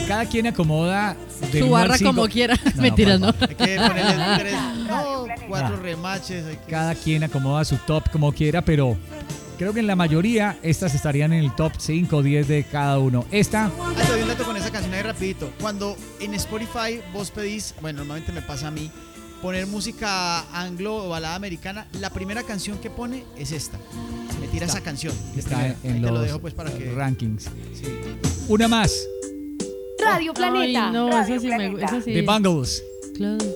Cada quien acomoda del Su uno al barra cinco. como quiera. No, Mentiras, por ¿no? favor. Hay que ponerle 3, no, 4 remaches. Cada quien acomoda su top como quiera, pero creo que en la mayoría estas estarían en el top 5 o 10 de cada uno. Esta, Te doy un dato con esa canción ahí rapidito. Cuando en Spotify vos pedís, bueno, normalmente me pasa a mí, poner música anglo o balada americana, la primera canción que pone es esta. Me tira esa canción. está Ahí en te lo los dejo pues para que... rankings. Sí. Una más, Radio Planeta. Ay, no, Radio esa sí me Planeta. esa sí. The Bungles. Close